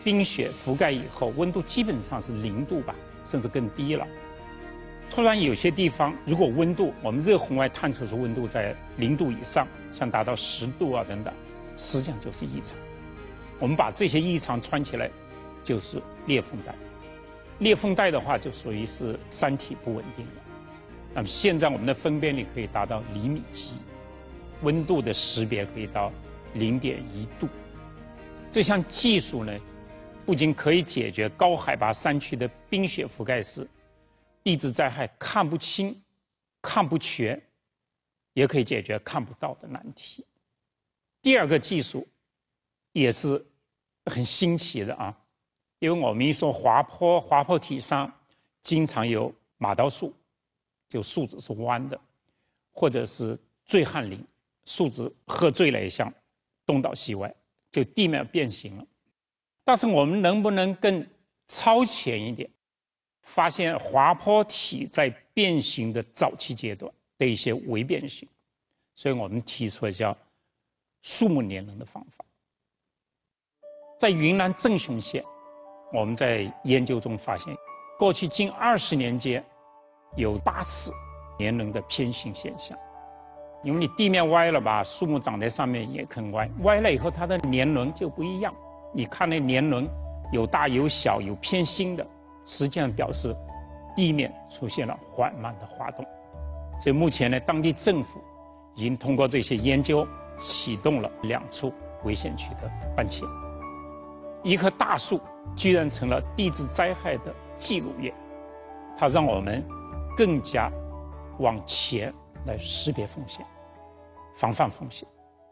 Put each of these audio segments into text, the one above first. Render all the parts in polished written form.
冰雪覆蓋以後，溫度基本上是0度吧，甚至更低了。突然有些地方，如果溫度，我們熱紅外探測出溫度在0度以上，像達到10度啊等等，實際上就是異常。我們把這些異常串起來，就是裂縫帶。裂縫帶的話，就屬於是山體不穩定了。那麼現在我們的分辨率可以達到厘米級，溫度的識別可以到0.1度。這項技術呢，不僅可以解決高海拔山區的冰雪覆蓋時地質災害看不清、看不全，也可以解決看不到的難題。第二個技術也是很新奇的啊，因為我們一說滑坡體上經常有馬刀樹，就樹枝是彎的，或者是醉漢林，樹枝喝醉了一下東倒西歪，就地面變形了。但是我們能不能更超前一點，發現滑坡體在變形的早期階段的一些微變形？所以我們提出了叫樹木年輪的方法。在雲南正雄縣，我們在研究中發現，過去近20年間有8次年輪的偏形現象。因為你地面歪了吧，樹木長在上面也肯歪，歪了以後它的年輪就不一樣。你看那年輪有大有小，有偏心的，實際上表示地面出現了緩慢的滑動。所以目前呢，當地政府已經通過這些研究，啟動了2處危險區的搬遷。一棵大樹居然成了地質災害的記錄員，它讓我們更加往前來識別風險，防範風險。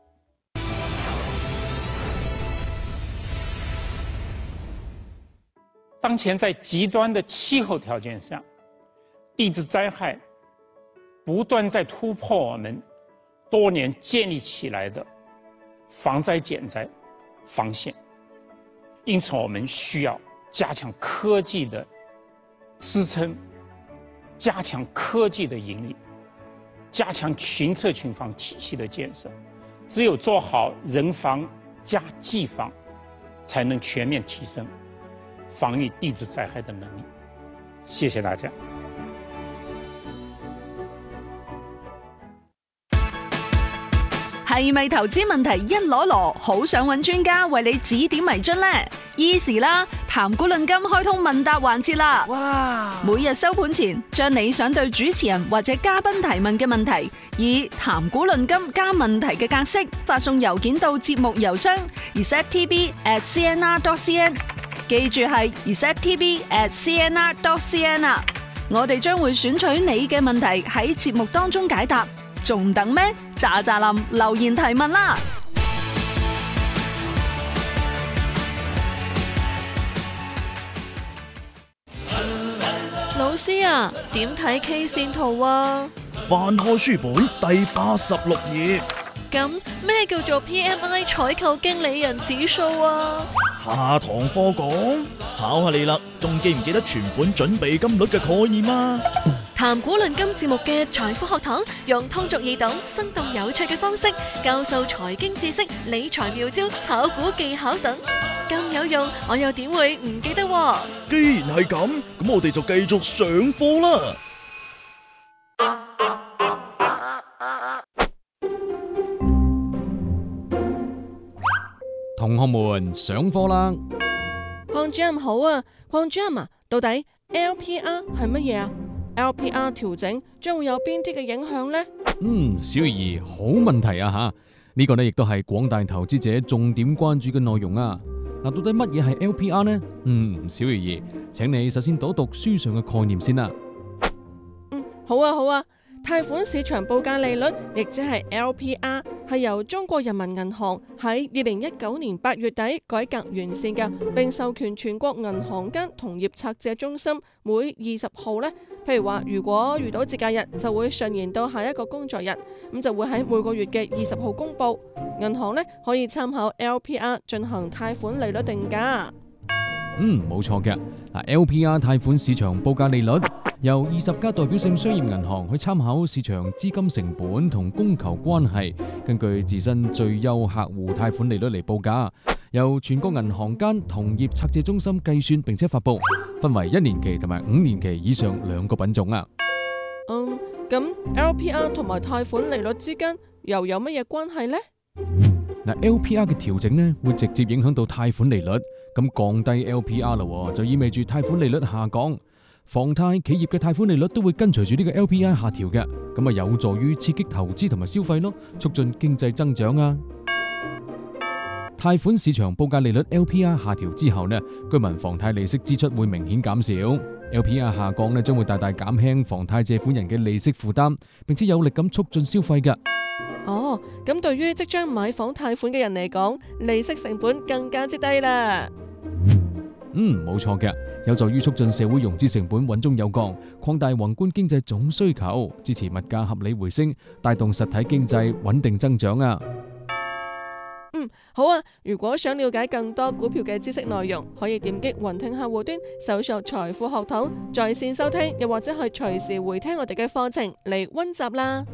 當前在極端的氣候條件下，地質災害不斷在突破我們多年建立起來的防災減災防線，因此我們需要加強科技的支撐，加強科技的引領，加強群測群防體系的建設。只有做好人防加技防，才能全面提升防禦地質災害的能力。謝謝大家。 係咪投資問題一籮籮，好想揾專家為你指點迷津呢？Easy 啦，談股論金開通問答環節啦！哇！每日收盤前，將你想對主持人或者嘉賓提問嘅問題，以談股論金加問題嘅格式發送郵件到節目郵箱 receptv@cnr.cn， 記住係 receptv@cnr.cn 啊！我哋將會選取你嘅問題喺節目當中解答，仲等咩？喳喳林留言提問啦！ 老師啊，點睇 K 線圖啊？ 翻開書本第86頁。 咁咩叫做 PMI 採購經理人指數啊？ 下堂課講，考下你啦，仲記唔記得存款準備金率嘅概念啊？ 談股論金節目嘅財富學堂，用通俗易懂、生動有趣嘅方式教授財經知識、理財妙招、炒股技巧等，咁有用，我又點會唔記得喎？ 既然係咁，咁我哋就繼續上課啦。 同學們上課啦！ 鄺主任好啊，鄺主任啊，到底 LPR 係乜嘢啊？LPR 調整將會有邊啲嘅影響呢？ 小怡好問題啊吓，呢個呢亦都係廣大投資者重點關注嘅內容啊。嗱，到底乜嘢係 LPR 呢？小怡，請你首先讀一讀書上嘅概念先啦。 好啊。貸款市場報價利率，亦即係 LPR， 係由中國人民銀行喺2019年8月底改革完善嘅，並授權全國銀行間同業拆借中心每20號呢，譬如話如果遇到節假日，就會順延到下一個工作日，咁就會喺每個月嘅20號公佈。銀行呢可以參考 LPR 進行貸款利率定價。 冇錯嘅。LPR 貸款市場報價利率由20家代表性商業銀行去參考市場資金成本同供求關係，根據自身最優客戶貸款利率嚟報價。 由全國銀行間同業拆借中心計算並且發布，分為1年期同埋5年期以上2個品種啊。 咁 LPR 同埋貸款利率之間又有乜嘢關係呢？ LPR 嘅調整呢，會直接影響到貸款利率，咁降低 LPR 啦，就意味住貸款利率下降，房貸企業嘅貸款利率都會跟隨住呢個 LPR 下調嘅，咁啊有助於刺激投資同埋消費咯，促進經濟增長啊。貸款市場報價利率 LPR 下調之後呢，居民房貸利息支出會明顯減少。LPR 下降呢，將會大大減輕房貸借款人嘅利息負擔，並且有力咁促進消費嘅。 咁對於即將買房貸款嘅人嚟講，利息成本更加之低啦。 冇錯嘅，有助於促進社會融資成本穩中有降，擴大宏觀經濟總需求，支持物價合理回升，帶動實體經濟穩定增長啊。 好啊！如果想了解更多股票嘅知識內容，可以點擊雲聽客戶端搜索財富學堂在線收聽，又或者係隨時回聽我哋嘅課程嚟溫習啦。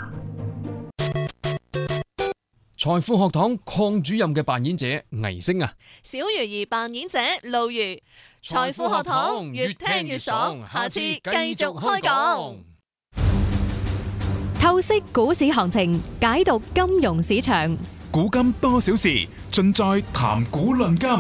財富學堂鄺主任嘅扮演者倪星啊， 小魚兒扮演者路如。財富學堂越聽越爽，下次繼續開講。 透析股市行情，解讀金融市場。 古今多少事，盡在談古論今。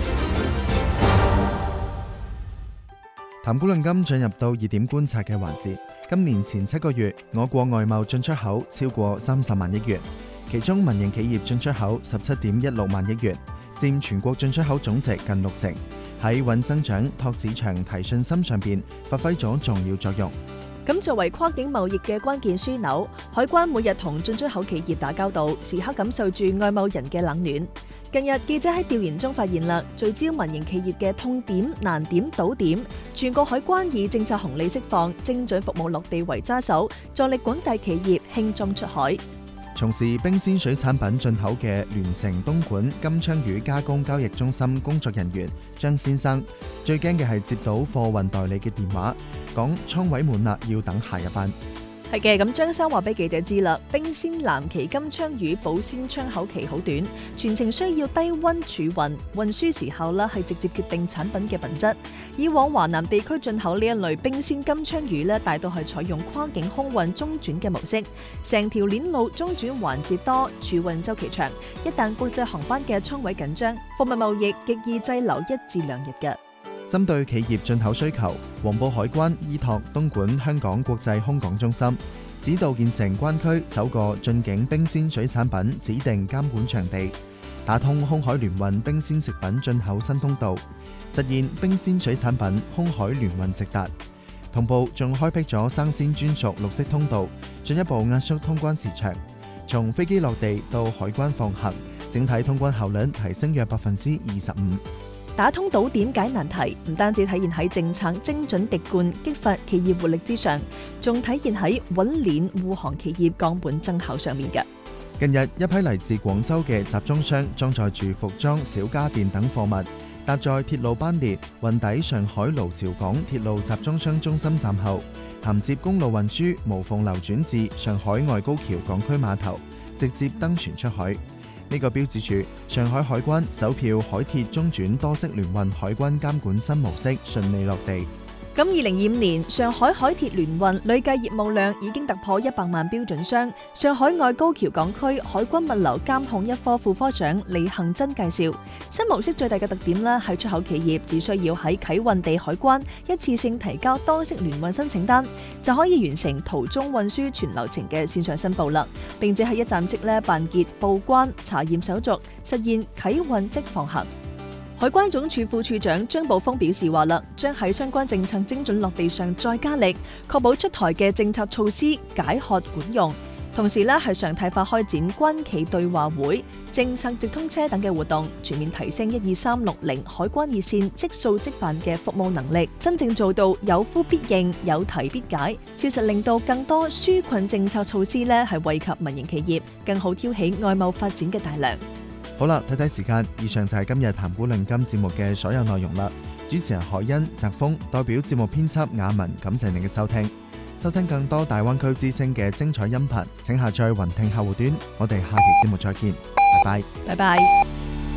談古論今進入到熱點觀察嘅環節。今年前7個月，我國外貿進出口超過30萬億元，其中民營企業進出口17.16萬億元，佔全國進出口總值近60%，喺穩增長、拓市場、提信心上邊發揮咗重要作用。 咁作為跨境貿易嘅關鍵樞紐，海關每日同進出口企業打交道，時刻感受住外貿人嘅冷暖。近日記者喺調研中發現啦，聚焦民營企業嘅痛點、難點、堵點，全國海關以政策紅利釋放、精準服務落地為揸手，助力廣大企業輕裝出海。 從事冰鮮水產品進口嘅聯成東莞金槍魚加工交易中心工作人員張先生，最驚嘅係接到貨運代理嘅電話，講倉位滿啦，要等下一班。 係嘅，咁張生話俾記者知啦，冰鮮藍鰭金槍魚保鮮窗口期好短，全程需要低溫儲運，運輸時候啦係直接決定產品嘅品質。以往華南地區進口呢一類冰鮮金槍魚呢，大多係採用跨境空運中轉嘅模式，成條鏈路中轉環節多，儲運週期長，一旦國際航班嘅倉位緊張，貨物貿易極易滯留1至2日嘅。 針對企業進口需求，黃埔海關依託東莞香港國際空港中心，指導建成關區首個進境冰鮮水產品指定監管場地，打通空海聯運冰鮮食品進口新通道，實現冰鮮水產品空海聯運直達。同步仲開闢咗生鮮專屬綠色通道，進一步壓縮通關時長。從飛機落地到海關放行，整體通關效率提升約25%。 打通堵點解難題，唔單止體現喺政策精準滴灌激發企業活力之上，仲體現喺穩鏈護航企業降本增效上面嘅。 近日，一批嚟自廣州嘅集裝箱裝載住服裝、小家電等貨物，搭載鐵路班列運抵上海盧潮港鐵路集裝箱中心站後，銜接公路運輸無縫流轉至上海外高橋港區碼頭，直接登船出海。呢個標誌住上海海關首票海鐵中轉多式聯運海關監管新模式順利落地。 咁2025年上海海鐵聯運累計業務量已經突破100萬標準箱。上海外高橋港區海關物流監控一科副科長李幸珍介紹，新模式最大嘅特點呢係出口企業只需要喺啟運地海關一次性提交多式聯運申請單，就可以完成途中運輸全流程嘅線上申報啦，並且係一站式辦結報關查驗手續，實現啟運即放行。海關總署副署長張寶峰表示話啦，將喺相關政策精準落地上再加力，確保出台嘅政策措施解渴管用。同時係常態化開展關企對話會、政策直通車等嘅活動，全面提升12360海關熱線即訴即辦嘅服務能力，真正做到有呼必應、有提必解，切實令到更多紓困政策措施係惠及民營企業，更好挑起外貿發展嘅大梁。 好啦，睇睇時間，以上就係今日談古論今節目嘅所有內容啦。主持人海欣、澤峰代表節目編輯雅文，感謝您嘅收聽。收聽更多大灣區之聲嘅精彩音頻，請下載雲聽客戶端。我哋下期節目再見，拜拜。 拜拜。